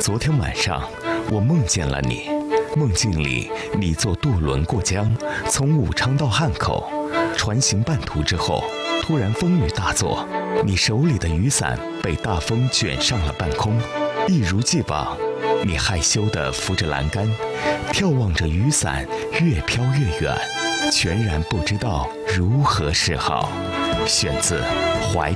昨天晚上，我梦见了你。梦境里，你坐渡轮过江，从武昌到汉口，船行半途之后，突然风雨大作，你手里的雨伞被大风卷上了半空。一如既往，你害羞地扶着栏杆，眺望着雨伞越飘越远，全然不知道如何是好。选自